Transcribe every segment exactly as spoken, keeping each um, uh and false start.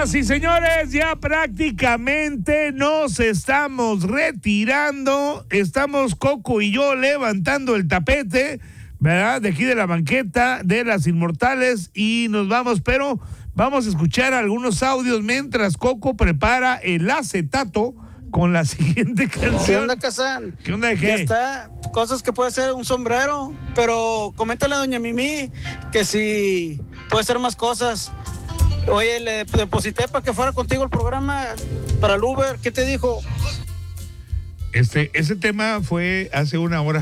Señoras y señores, ya prácticamente nos estamos retirando. Estamos Coco y yo levantando el tapete, ¿verdad? De aquí de la banqueta de las Inmortales y nos vamos, pero vamos a escuchar algunos audios mientras Coco prepara el acetato con la siguiente canción. ¿Qué onda, Kazan? ¿Qué onda de qué? Ya está, cosas que puede ser un sombrero, pero coméntale a doña Mimi que si puede ser más cosas. Oye, le deposité para que fuera contigo el programa para el Uber. ¿Qué te dijo? Este, ese tema fue hace una hora.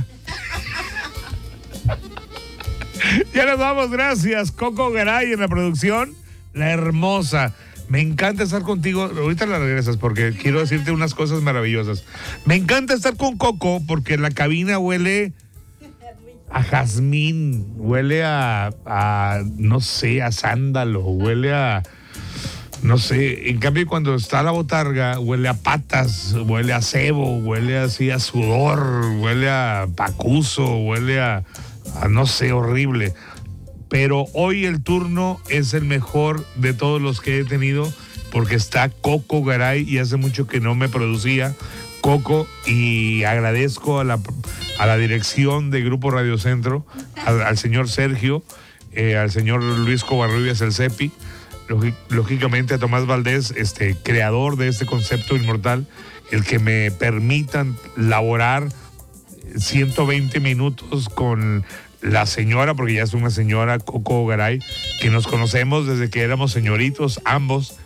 Ya nos vamos, gracias. Coco Garay en la producción, la hermosa. Me encanta estar contigo. Ahorita la regresas porque quiero decirte unas cosas maravillosas. Me encanta estar con Coco porque la cabina huele a jazmín, huele a, a, no sé, a sándalo, huele a, no sé. En cambio, cuando está la botarga, huele a patas, huele a cebo, huele así a sudor, huele a pacuso, huele a, a no sé, horrible. Pero hoy el turno es el mejor de todos los que he tenido porque está Coco Garay y hace mucho que no me producía Coco, y agradezco a la, a la dirección de Grupo Radio Centro, al, al señor Sergio, eh, al señor Luis Covarrubias, el Cepi, lógicamente a Tomás Valdés, este, creador de este concepto inmortal, el que me permitan laborar ciento veinte minutos con la señora, porque ya es una señora, Coco Garay, que nos conocemos desde que éramos señoritos, ambos.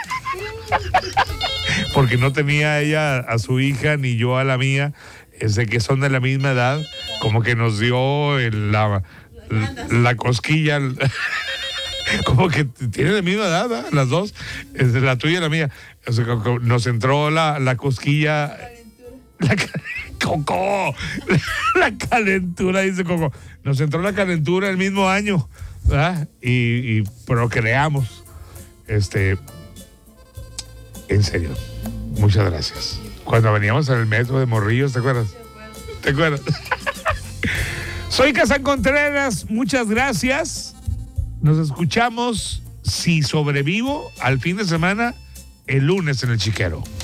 Porque no tenía ella a su hija ni yo a la mía, desde que son de la misma edad, como que nos dio el, la, la, la cosquilla, como que tienen la misma edad, ¿eh? Las dos, es la tuya y la mía. O sea, nos entró la, la cosquilla, la, Coco, la, la calentura, dice Coco, nos entró la calentura el mismo año, ¿verdad? Y, y procreamos, este... En serio, muchas gracias. Cuando veníamos en el metro de Morrillos, ¿te acuerdas? ¿Te acuerdas? Soy Kazan Contreras, muchas gracias. Nos escuchamos, si sobrevivo, al fin de semana, el lunes en El Chiquero.